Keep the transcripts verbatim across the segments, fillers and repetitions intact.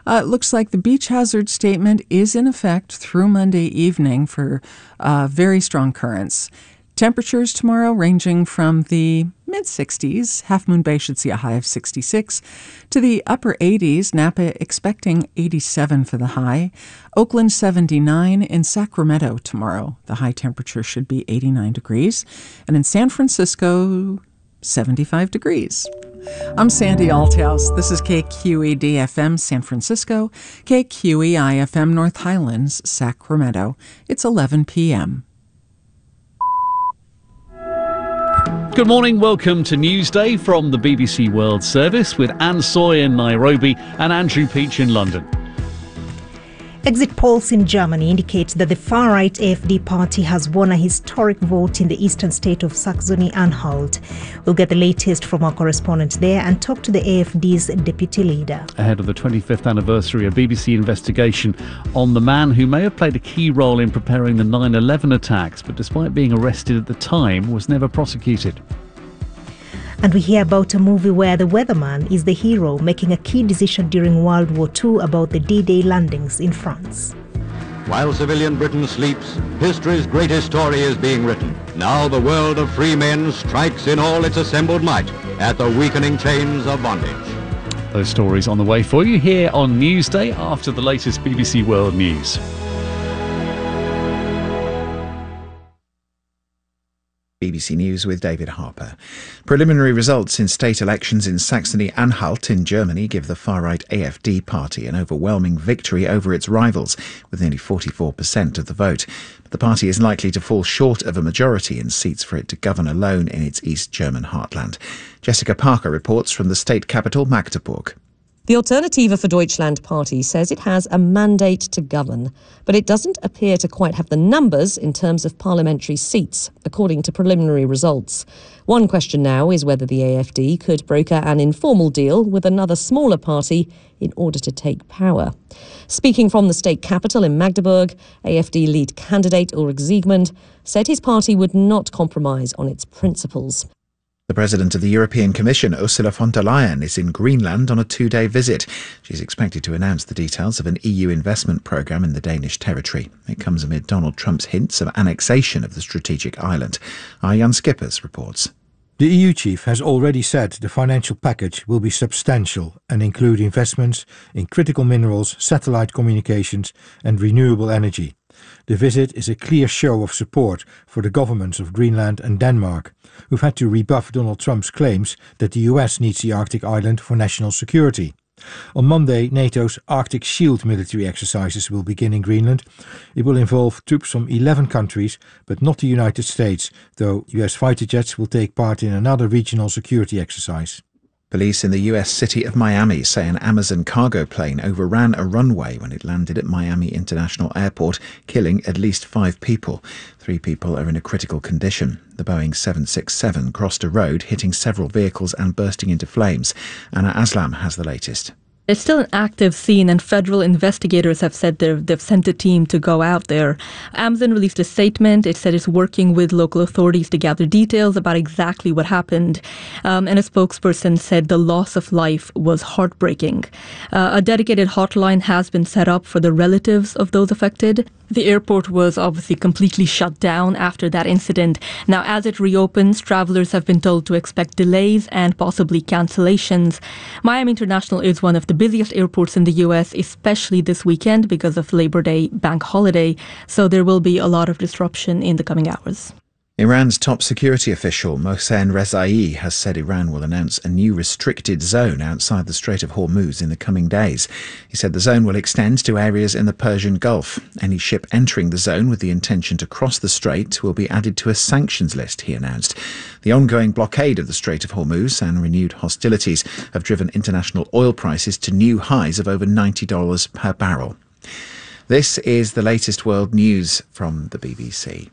Uh, it looks like the beach hazard statement is in effect through Monday evening for uh, very strong currents. Temperatures tomorrow ranging from the mid-sixties. Half Moon Bay should see a high of sixty-six. To the upper eighties, Napa expecting eighty-seven for the high. Oakland seventy-nine. In Sacramento tomorrow, the high temperature should be eighty-nine degrees. And in San Francisco, seventy-five degrees. I'm Sandy Althouse. This is K Q E D F M San Francisco, K Q E I F M North Highlands, Sacramento. It's eleven p.m. Good morning, welcome to Newsday from the B B C World Service with Anne Soy in Nairobi and Andrew Peach in London. Exit polls in Germany indicate that the far-right A F D party has won a historic vote in the eastern state of Saxony-Anhalt. We'll get the latest from our correspondent there and talk to the A F D's deputy leader. Ahead of the twenty-fifth anniversary, a B B C investigation on the man who may have played a key role in preparing the nine eleven attacks, but despite being arrested at the time, was never prosecuted. And we hear about a movie where the weatherman is the hero, making a key decision during World War Two about the D-Day landings in France. While civilian Britain sleeps, history's greatest story is being written. Now the world of free men strikes in all its assembled might at the weakening chains of bondage. Those stories on the way for you here on Newsday after the latest B B C World News. B B C News with David Harper. Preliminary results in state elections in Saxony-Anhalt in Germany give the far-right A F D party an overwhelming victory over its rivals, with nearly forty-four percent of the vote. But the party is likely to fall short of a majority in seats for it to govern alone in its East German heartland. Jessica Parker reports from the state capital, Magdeburg. The Alternative for Deutschland party says it has a mandate to govern, but it doesn't appear to quite have the numbers in terms of parliamentary seats, according to preliminary results. One question now is whether the A F D could broker an informal deal with another smaller party in order to take power. Speaking from the state capital in Magdeburg, A F D lead candidate Ulrich Siegmund said his party would not compromise on its principles. The President of the European Commission, Ursula von der Leyen, is in Greenland on a two-day visit. She's expected to announce the details of an E U investment programme in the Danish territory. It comes amid Donald Trump's hints of annexation of the strategic island. Our Jan Skippers reports. The E U chief has already said the financial package will be substantial and include investments in critical minerals, satellite communications and renewable energy. The visit is a clear show of support for the governments of Greenland and Denmark, who've had to rebuff Donald Trump's claims that the U S needs the Arctic island for national security. On Monday, NATO's Arctic Shield military exercises will begin in Greenland. It will involve troops from eleven countries, but not the United States, though U S fighter jets will take part in another regional security exercise. Police in the U S city of Miami say an Amazon cargo plane overran a runway when it landed at Miami International Airport, killing at least five people. Three people are in a critical condition. The Boeing seven sixty-seven crossed a road, hitting several vehicles and bursting into flames. Anna Aslam has the latest. It's still an active scene, and federal investigators have said they've, they've sent a team to go out there. Amazon released a statement. It said it's working with local authorities to gather details about exactly what happened. Um, and a spokesperson said the loss of life was heartbreaking. Uh, a dedicated hotline has been set up for the relatives of those affected. The airport was obviously completely shut down after that incident. Now, as it reopens, travelers have been told to expect delays and possibly cancellations. Miami International is one of the busiest airports in the U S, especially this weekend because of Labor Day bank holiday. So there will be a lot of disruption in the coming hours. Iran's top security official, Mohsen Rezai, has said Iran will announce a new restricted zone outside the Strait of Hormuz in the coming days. He said the zone will extend to areas in the Persian Gulf. Any ship entering the zone with the intention to cross the strait will be added to a sanctions list, he announced. The ongoing blockade of the Strait of Hormuz and renewed hostilities have driven international oil prices to new highs of over ninety dollars per barrel. This is the latest world news from the B B C.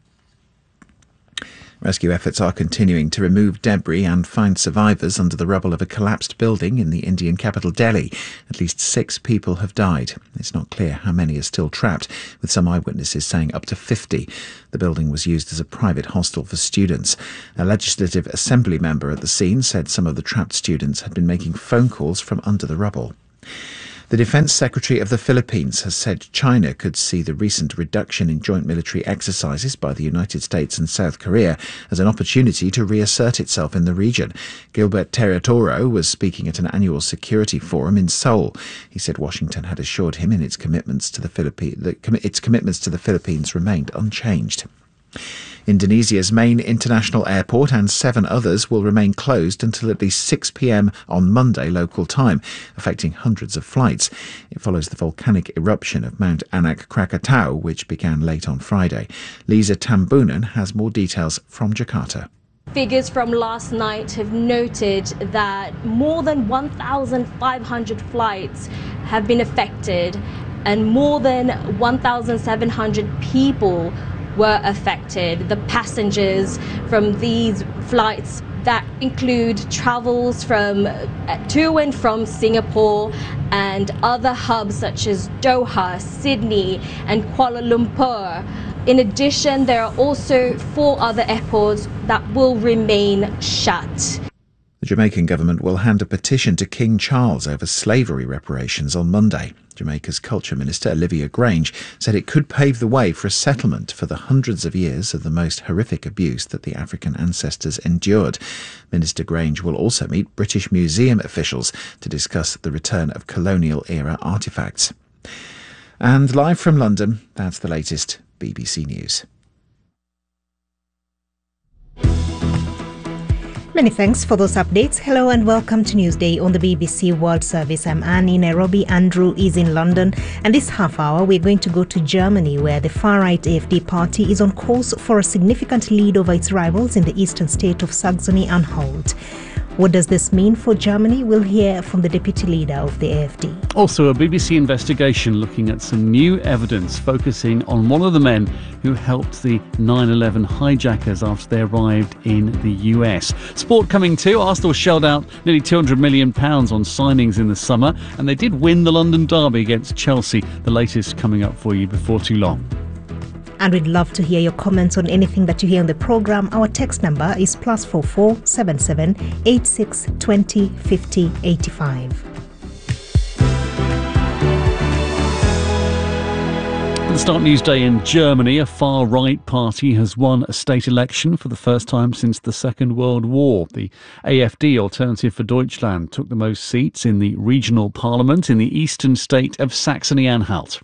Rescue efforts are continuing to remove debris and find survivors under the rubble of a collapsed building in the Indian capital Delhi. At least six people have died. It's not clear how many are still trapped, with some eyewitnesses saying up to fifty. The building was used as a private hostel for students. A Legislative Assembly member at the scene said some of the trapped students had been making phone calls from under the rubble. The Defense Secretary of the Philippines has said China could see the recent reduction in joint military exercises by the United States and South Korea as an opportunity to reassert itself in the region. Gilbert Territorial was speaking at an annual security forum in Seoul. He said Washington had assured him in its commitments to the Philippines that its commitments to the Philippines remained unchanged. Indonesia's main international airport and seven others will remain closed until at least six p.m. on Monday local time, affecting hundreds of flights. It follows the volcanic eruption of Mount Anak Krakatau, which began late on Friday. Lisa Tambunan has more details from Jakarta. Figures from last night have noted that more than one thousand five hundred flights have been affected and more than one thousand seven hundred people were affected. The passengers from these flights that include travels from to and from Singapore and other hubs such as Doha, Sydney and Kuala Lumpur. In addition, there are also four other airports that will remain shut. The Jamaican government will hand a petition to King Charles over slavery reparations on Monday. Jamaica's Culture Minister Olivia Grange said it could pave the way for a settlement for the hundreds of years of the most horrific abuse that the African ancestors endured. Minister Grange will also meet British Museum officials to discuss the return of colonial-era artefacts. And live from London, that's the latest B B C News. Many thanks for those updates. Hello and welcome to Newsday on the B B C World Service. I'm Anne in Nairobi. Andrew is in London. And this half hour, we're going to go to Germany, where the far-right A F D party is on course for a significant lead over its rivals in the eastern state of Saxony-Anhalt. What does this mean for Germany? We'll hear from the deputy leader of the A F D. Also, a B B C investigation looking at some new evidence focusing on one of the men who helped the nine eleven hijackers after they arrived in the U S. Sport coming too. Arsenal shelled out nearly two hundred million pounds on signings in the summer, and they did win the London derby against Chelsea. The latest coming up for you before too long. And we'd love to hear your comments on anything that you hear on the programme. Our text number is plus four four seven seven eight six twenty fifty eighty five. At the start Newsday in Germany, a far-right party has won a state election for the first time since the Second World War. The A F D, Alternative for Deutschland, took the most seats in the regional parliament in the eastern state of Saxony-Anhalt.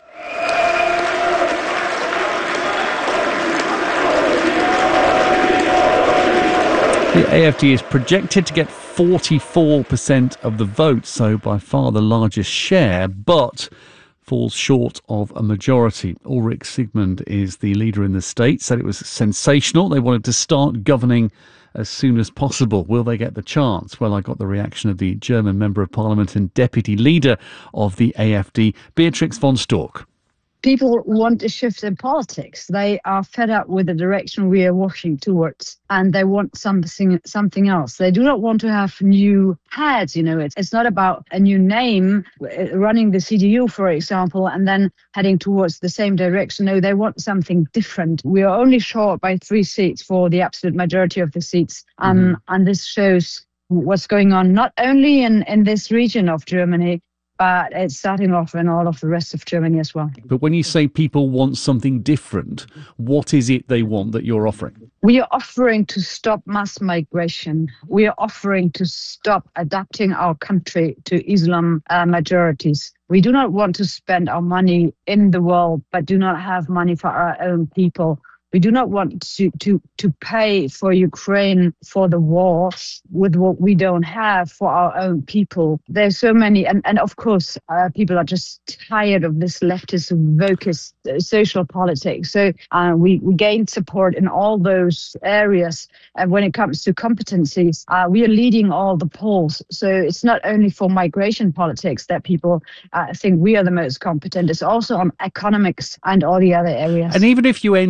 The A F D is projected to get forty-four percent of the vote, so by far the largest share, but falls short of a majority. Ulrich Sigmund is the leader in the state, said it was sensational. They wanted to start governing as soon as possible. Will they get the chance? Well, I got the reaction of the German Member of Parliament and Deputy Leader of the A F D, Beatrix von Storck. People want a shift in politics. They are fed up with the direction we are walking towards, and they want something something else. They do not want to have new heads. You know, it's, it's not about a new name, running the C D U, for example, and then heading towards the same direction. No, they want something different. We are only short by three seats for the absolute majority of the seats, um, mm-hmm. and this shows what's going on not only in, in this region of Germany, but it's starting off in all of the rest of Germany as well. But when you say people want something different, what is it they want that you're offering? We are offering to stop mass migration. We are offering to stop adapting our country to Islam uh, majorities. We do not want to spend our money in the world, but do not have money for our own people. We do not want to, to, to pay for Ukraine for the war with what we don't have for our own people. There's so many, and, and of course, uh, people are just tired of this leftist, wokist uh, social politics. So uh, we, we gained support in all those areas. And when it comes to competencies, uh, we are leading all the polls. So it's not only for migration politics that people uh, think we are the most competent. It's also on economics and all the other areas. And even if you end up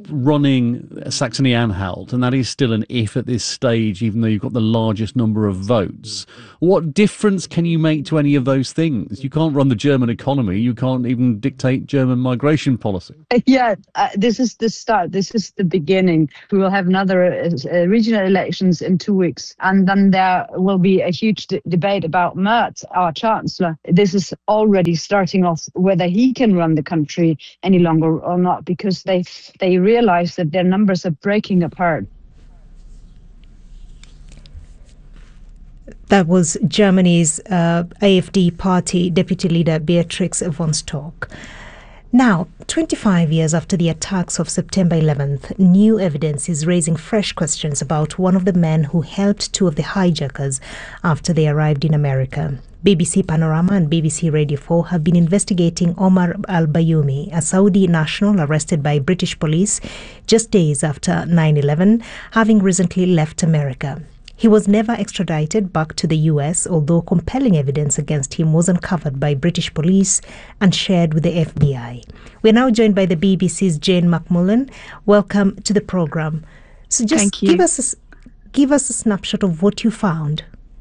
running Saxony-Anhalt, and that is still an if at this stage, even though you've got the largest number of votes. What difference can you make to any of those things? You can't run the German economy. You can't even dictate German migration policy. Yeah, uh, this is the start. This is the beginning. We will have another uh, regional elections in two weeks, and then there will be a huge d- debate about Merz, our chancellor. This is already starting off whether he can run the country any longer or not, because they they realize that their numbers are breaking apart. That was Germany's uh, A F D party deputy leader Beatrix von Storck. Now, twenty-five years after the attacks of September eleventh, new evidence is raising fresh questions about one of the men who helped two of the hijackers after they arrived in America. B B C Panorama and B B C Radio four have been investigating Omar al-Bayoumi, a Saudi national arrested by British police just days after nine eleven, having recently left America. He was never extradited back to the U S, although compelling evidence against him was uncovered by British police and shared with the F B I. We're now joined by the B B C's Jane McMullen. Welcome to the program. So just Thank you. give us a, give us a snapshot of what you found.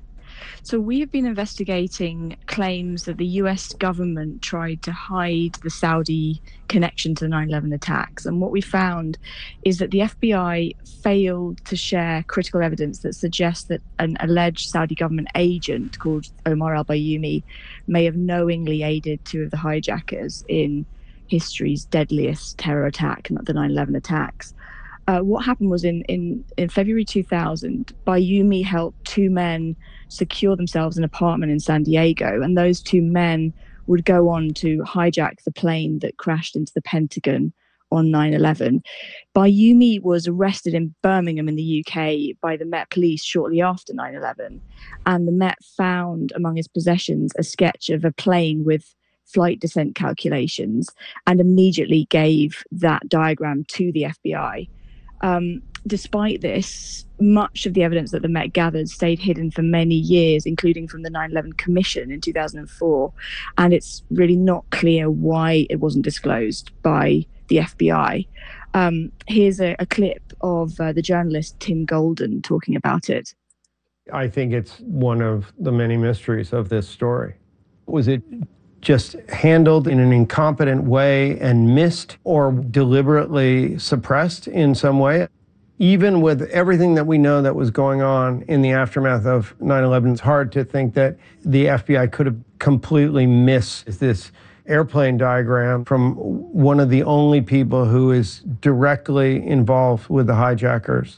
So we have been investigating claims that the U S government tried to hide the Saudi connection to the nine eleven attacks. And what we found is that the F B I failed to share critical evidence that suggests that an alleged Saudi government agent called Omar al-Bayoumi may have knowingly aided two of the hijackers in history's deadliest terror attack, the nine eleven attacks. Uh, what happened was in, in, in February two thousand, Bayoumi helped two men secure themselves an apartment in San Diego, and those two men would go on to hijack the plane that crashed into the Pentagon on nine eleven. Bayoumi was arrested in Birmingham in the U K by the Met Police shortly after nine eleven, and the Met found among his possessions a sketch of a plane with flight descent calculations and immediately gave that diagram to the F B I. Um, despite this, much of the evidence that the Met gathered stayed hidden for many years, including from the nine eleven Commission in two thousand four, and it's really not clear why it wasn't disclosed by the F B I. Um, here's a, a clip of uh, the journalist Tim Golden talking about it. I think it's one of the many mysteries of this story. Was it just handled in an incompetent way and missed, or deliberately suppressed in some way? Even with everything that we know that was going on in the aftermath of nine eleven, it's hard to think that the F B I could have completely missed this airplane diagram from one of the only people who is directly involved with the hijackers.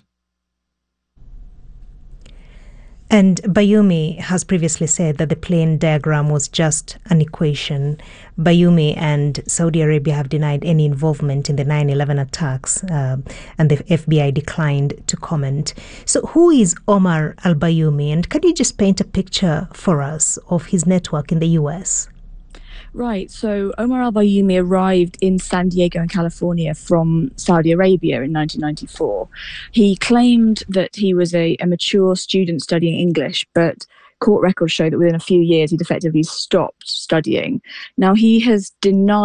And Bayoumi has previously said that the plane diagram was just an equation. Bayoumi and Saudi Arabia have denied any involvement in the nine eleven attacks, uh, and the F B I declined to comment. So who is Omar al-Bayoumi, and can you just paint a picture for us of his network in the U S? Right, so Omar al-Bayoumi arrived in San Diego in California from Saudi Arabia in nineteen ninety-four. He claimed that he was a, a mature student studying English, but court records show that within a few years he'd effectively stopped studying. Now, he has denied